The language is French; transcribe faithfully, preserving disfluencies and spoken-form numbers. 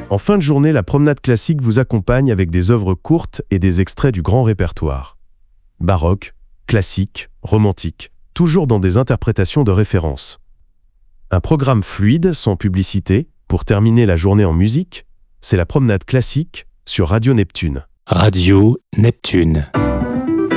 En fin de journée, la promenade classique vous accompagne avec des œuvres courtes et des extraits du grand répertoire. Baroque, classique, romantique, toujours dans des interprétations de référence. Un programme fluide, sans publicité, pour terminer la journée en musique, c'est la promenade classique sur Radio Neptune. Radio Neptune.